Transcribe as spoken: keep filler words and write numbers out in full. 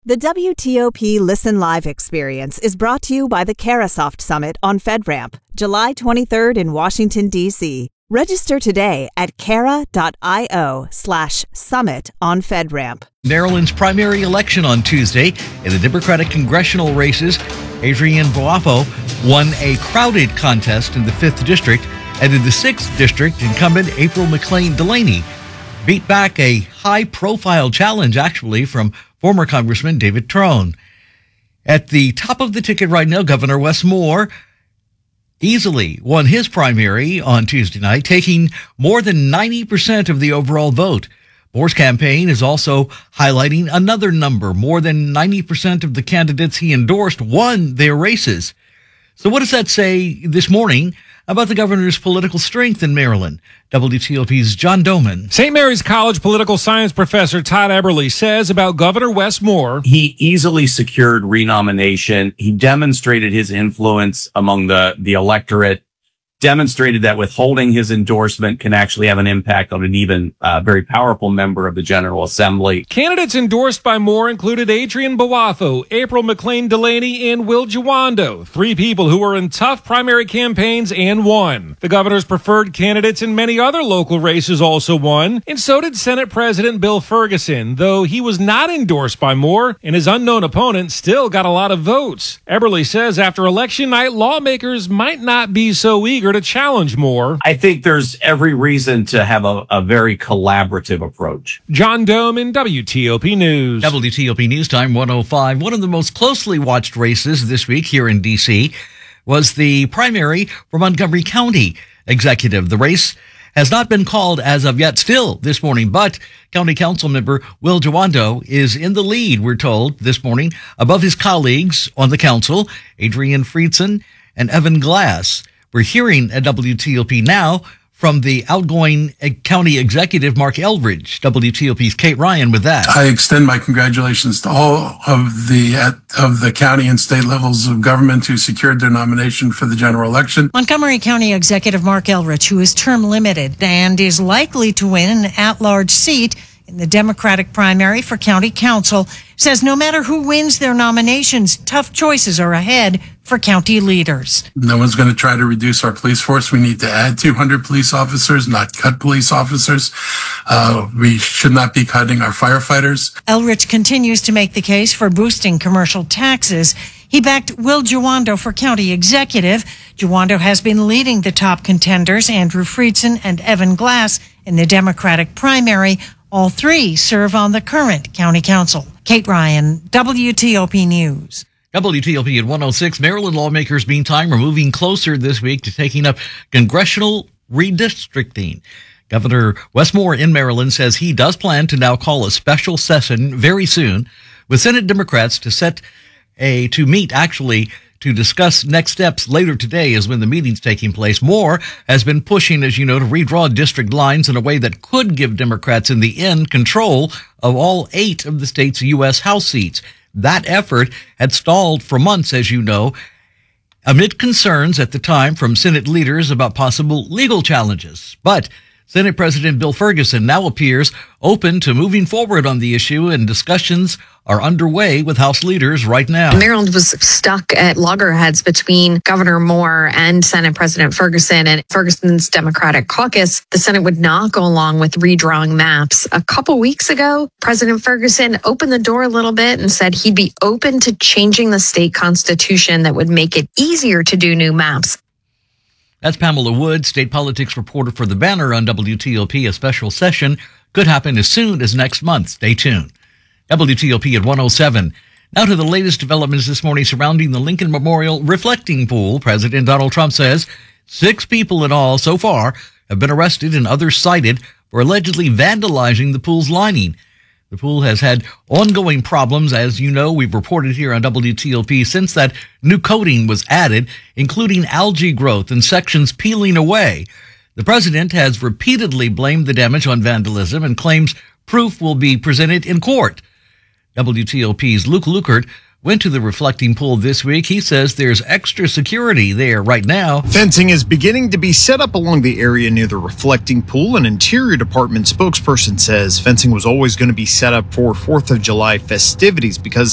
The W T O P Listen Live experience is brought to you by the Carasoft Summit on FedRAMP, July twenty-third in Washington, D C Register today at cara.io slash summit on FedRAMP. Maryland's primary election on Tuesday in the Democratic congressional races. Adrienne Boafo won a crowded contest in the fifth District, and in the sixth District, incumbent April McClain Delaney beat back a high-profile challenge, actually, from former Congressman David Trone. At the top of the ticket right now, Governor Wes Moore easily won his primary on Tuesday night, taking more than ninety percent of the overall vote. Moore's campaign is also highlighting another number. More than ninety percent of the candidates he endorsed won their races. So what does that say this morning about the governor's political strength in Maryland? W T O P's John Doman. Saint Mary's College political science professor Todd Eberly says about Governor Wes Moore: he easily secured renomination. He demonstrated his influence among the, the electorate, demonstrated that withholding his endorsement can actually have an impact on an even uh, very powerful member of the General Assembly. Candidates endorsed by Moore included Adrienne Boafo, April McClain Delaney, and Will Juwando, three people who were in tough primary campaigns and won. The governor's preferred candidates in many other local races also won, and so did Senate President Bill Ferguson, though he was not endorsed by Moore, and his unknown opponent still got a lot of votes. Eberly says after election night, lawmakers might not be so eager to challenge Moore. I think there's every reason to have a, a very collaborative approach. John Doman, W T O P News. W T O P News Time one oh five. One of the most closely watched races this week here in D C was the primary for Montgomery County executive. The race has not been called as of yet still this morning, but County Council member Will Juwando is in the lead, we're told, this morning, above his colleagues on the council, Adrian Friedson and Evan Glass. We're hearing at W T O P now from the outgoing county executive, Mark Eldridge. W T O P's Kate Ryan with that. I extend my congratulations to all of the of the county and state levels of government who secured their nomination for the general election. Montgomery County Executive Mark Eldridge, who is term limited and is likely to win an at-large seat in the Democratic primary for county council, says no matter who wins their nominations, tough choices are ahead for county leaders. No one's going to try to reduce our police force. We need to add two hundred police officers, not cut police officers. Uh, we should not be cutting our firefighters. Eldridge continues to make the case for boosting commercial taxes. He backed Will Juwando for county executive. Juwando has been leading the top contenders, Andrew Friedson and Evan Glass, in the Democratic primary. All three serve on the current county council. Kate Ryan, W T O P News. W T O P at one oh six. Maryland lawmakers, meantime, are moving closer this week to taking up congressional redistricting. Governor Wes Moore in Maryland says he does plan to now call a special session very soon with Senate Democrats to set a, to meet actually to discuss next steps. Later today is when the meeting's taking place. Moore has been pushing, as you know, to redraw district lines in a way that could give Democrats in the end control of all eight of the state's U S House seats. That effort had stalled for months, as you know, amid concerns at the time from Senate leaders about possible legal challenges. But Senate President Bill Ferguson now appears open to moving forward on the issue, and discussions are underway with House leaders right now. Maryland was stuck at loggerheads between Governor Moore and Senate President Ferguson and Ferguson's Democratic caucus. The Senate would not go along with redrawing maps. A couple weeks ago, President Ferguson opened the door a little bit and said he'd be open to changing the state constitution that would make it easier to do new maps. That's Pamela Wood, state politics reporter for The Banner on W T O P. A special session could happen as soon as next month. Stay tuned. W T O P at one oh seven. Now to the latest developments this morning surrounding the Lincoln Memorial reflecting pool. President Donald Trump says six people in all so far have been arrested and others cited for allegedly vandalizing the pool's lining. The pool has had ongoing problems, as you know, we've reported here on W T O P, since that new coating was added, including algae growth and sections peeling away. The president has repeatedly blamed the damage on vandalism and claims proof will be presented in court. W T O P's Luke Lukert went to the reflecting pool this week. He says there's extra security there right now. Fencing is beginning to be set up along the area near the reflecting pool. An Interior Department spokesperson says fencing was always going to be set up for fourth of July festivities because